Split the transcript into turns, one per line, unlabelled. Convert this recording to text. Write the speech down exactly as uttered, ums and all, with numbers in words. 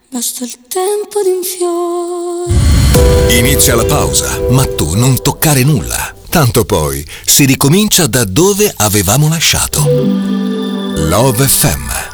basta il tempo di un fiore.
Inizia la pausa, ma tu non toccare nulla. Tanto poi si ricomincia da dove avevamo lasciato. Love F M.